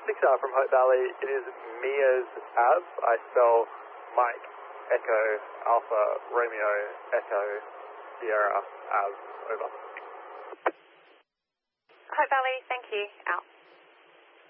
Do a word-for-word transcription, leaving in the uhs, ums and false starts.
six R from Hope Valley. It is Mia's Av. I spell Mike, Echo, Alpha, Romeo, Echo, Sierra, Av. Over. Hope Valley, thank you. Out.